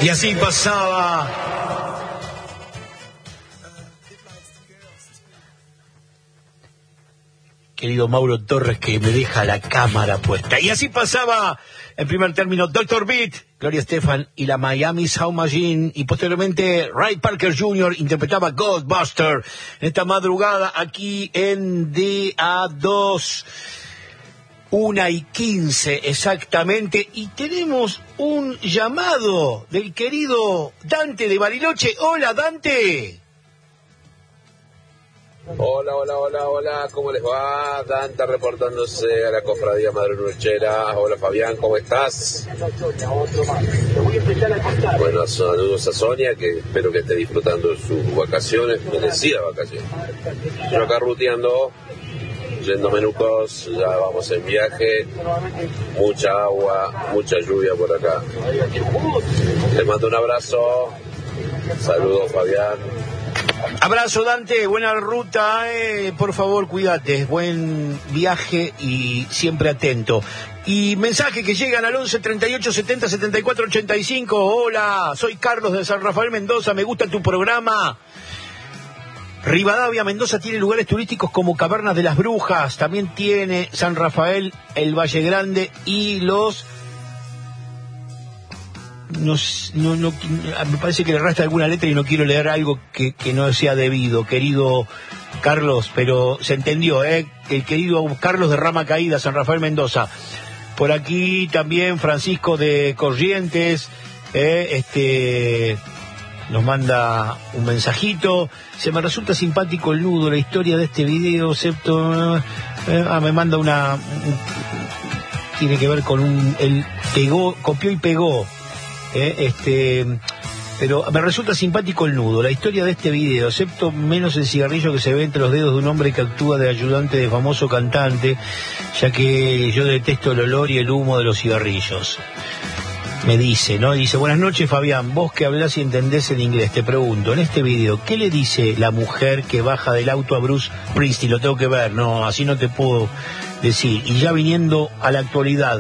Y así pasaba querido Mauro Torres, que me deja la cámara puesta. Y así pasaba, en primer término, Dr. Beat, Gloria Estefan y la Miami Sound Machine, y posteriormente Ray Parker Jr. interpretaba Ghostbuster en esta madrugada aquí en DA2, 1:15 exactamente, y tenemos un llamado del querido Dante de Bariloche. Hola, Dante. Hola, ¿cómo les va? Dante reportándose a la Cofradía Madre Nochera. Hola Fabián, ¿cómo estás? Bueno, saludos a Sonia, que espero que esté disfrutando de sus vacaciones, merecidas vacaciones. Yo acá ruteando, yendo Menucos, ya vamos en viaje, mucha agua, mucha lluvia por acá. Les mando un abrazo, saludos Fabián. Abrazo, Dante, buena ruta, por favor, cuídate, buen viaje y siempre atento. Y mensajes que llegan al 11 38 70 74 85. Hola, soy Carlos de San Rafael, Mendoza, me gusta tu programa. Rivadavia, Mendoza, tiene lugares turísticos como Cavernas de las Brujas, también tiene San Rafael, el Valle Grande y los... No, me parece que le resta alguna letra y no quiero leer algo que no sea debido, querido Carlos, pero se entendió, el querido Carlos de Rama Caída, San Rafael, Mendoza. Por aquí también Francisco de Corrientes, nos manda un mensajito. Se me resulta simpático el nudo, la historia de este video, excepto... me manda tiene que ver con el pegó, copió y pegó. Pero me resulta simpático el nudo, la historia de este video, excepto menos el cigarrillo que se ve entre los dedos de un hombre que actúa de ayudante de famoso cantante, ya que yo detesto el olor y el humo de los cigarrillos. Me dice, ¿no? Dice, buenas noches Fabián, vos que hablás y entendés el inglés, te pregunto, en este video, ¿qué le dice la mujer que baja del auto a Bruce Springsteen? Lo tengo que ver, no, así no te puedo decir. Y ya viniendo a la actualidad,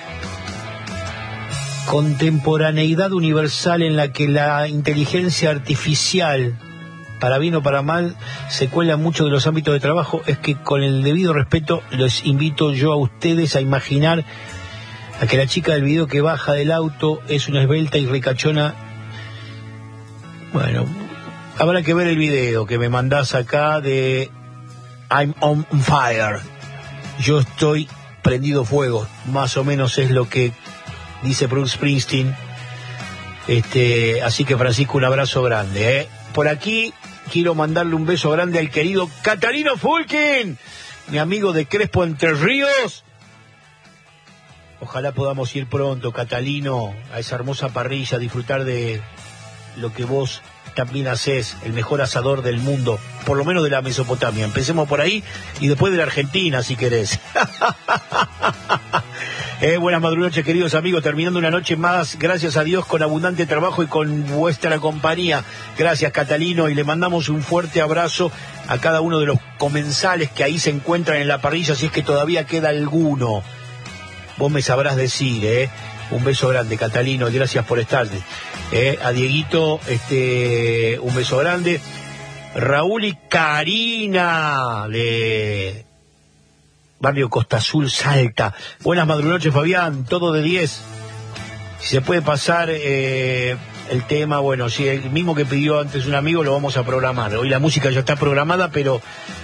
contemporaneidad universal en la que la inteligencia artificial, para bien o para mal, se cuela en muchos de los ámbitos de trabajo, es que con el debido respeto les invito yo a ustedes a imaginar a que la chica del video que baja del auto es una esbelta y ricachona. Bueno, habrá que ver el video que me mandás acá de I'm on fire. Yo estoy prendido fuego, más o menos es lo que dice Bruce Springsteen. Así que Francisco, un abrazo grande, Por aquí quiero mandarle un beso grande al querido Catalino Fulkin, mi amigo de Crespo, Entre Ríos. Ojalá podamos ir pronto, Catalino, a esa hermosa parrilla, disfrutar de lo que vos también hacés, el mejor asador del mundo, por lo menos de la Mesopotamia. Empecemos por ahí y después de la Argentina, si querés. Buenas madrugones, queridos amigos, terminando una noche más, gracias a Dios, con abundante trabajo y con vuestra compañía. Gracias, Catalino, y le mandamos un fuerte abrazo a cada uno de los comensales que ahí se encuentran en la parrilla, si es que todavía queda alguno. Vos me sabrás decir, Un beso grande, Catalino, y gracias por estar. A Dieguito, un beso grande. Raúl y Karina, de Barrio Costa Azul, Salta. Buenas madrugones, Fabián, todo de 10. Si se puede pasar el tema, bueno, si el mismo que pidió antes un amigo, lo vamos a programar. Hoy la música ya está programada, pero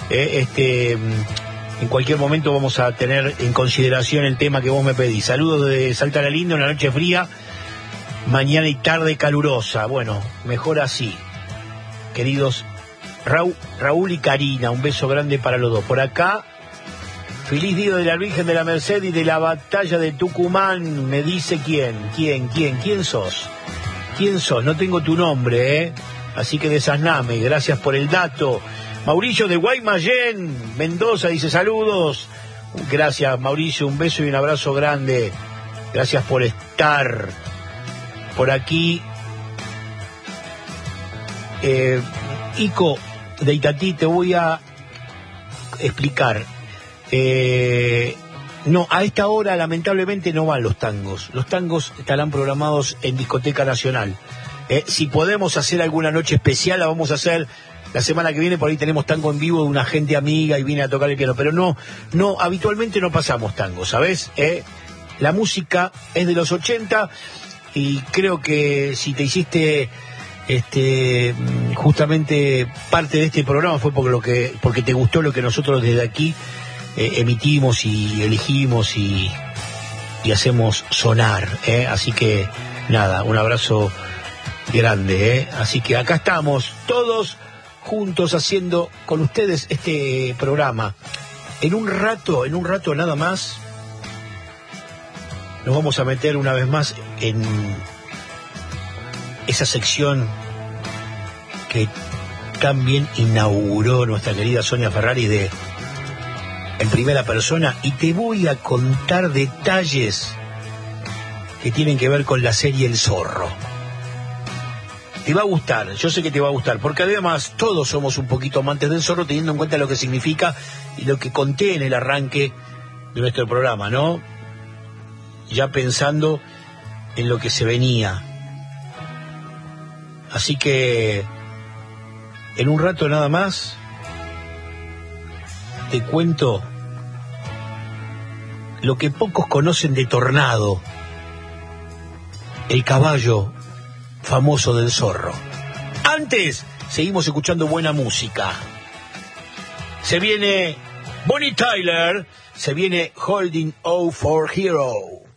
en cualquier momento vamos a tener en consideración el tema que vos me pedís. Saludos de Salta la Linda, una noche fría, mañana y tarde calurosa. Bueno, mejor así. Queridos Raúl y Karina, un beso grande para los dos. Por acá, feliz día de la Virgen de la Merced y de la batalla de Tucumán. Me dice quién sos. ¿Quién sos? No tengo tu nombre, así que desasname. Gracias por el dato. Mauricio de Guaymallén, Mendoza, dice saludos. Gracias, Mauricio, un beso y un abrazo grande. Gracias por estar. Por aquí, Ico de Itatí, te voy a explicar. No, a esta hora lamentablemente no van los tangos. Los tangos estarán programados en Discoteca Nacional. Si podemos hacer alguna noche especial, la vamos a hacer la semana que viene. Por ahí tenemos tango en vivo de una gente amiga y viene a tocar el piano. Pero no, habitualmente no pasamos tango, ¿sabes? La música es de los 80 y creo que si te hiciste justamente parte de este programa fue porque te gustó lo que nosotros desde aquí emitimos y elegimos y hacemos sonar, así que nada, un abrazo grande, así que acá estamos todos juntos haciendo con ustedes este programa. En un rato nada más nos vamos a meter una vez más en esa sección que tan bien inauguró nuestra querida Sonia Ferrari de En Primera Persona, y te voy a contar detalles que tienen que ver con la serie El Zorro. Te va a gustar, yo sé que te va a gustar, porque además todos somos un poquito amantes del zorro, teniendo en cuenta lo que significa y lo que conté en el arranque de nuestro programa, ¿no? Ya pensando en lo que se venía. Así que en un rato nada más te cuento lo que pocos conocen de Tornado, el caballo famoso del zorro. Antes, seguimos escuchando buena música. Se viene Bonnie Tyler, se viene Holding O for Hero.